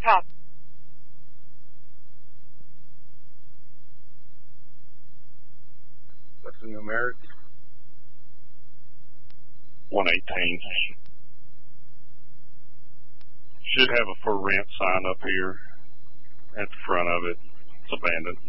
Copy. What's the numeric? 118. Should have a for rent sign up here at the front of it. It's abandoned.